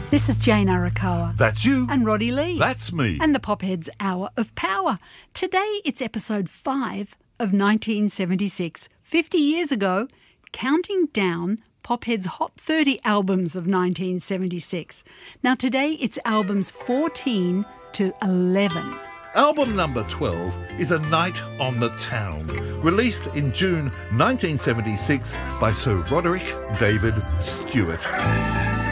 This is Jane Arakawa. That's you. And Roddy Lee. That's me. And the Popheads Hour of Power. Today it's episode 5 of 1976. 50 years ago, counting down Popheads' Hot 30 albums of 1976. Now today it's albums 14 to 11. Album number 12 is A Night on the Town, released in June 1976 by Sir Roderick David Stewart.